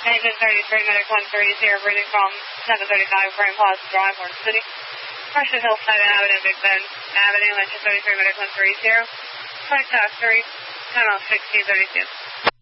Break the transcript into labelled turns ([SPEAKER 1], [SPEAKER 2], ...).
[SPEAKER 1] Engine 33, medic 130, breathing from 735, Grand Plaza Drive, Orange City. Russian Hillside Avenue, Big Bend Avenue, engine 33, medic 130. Flight task 3, time out 1632.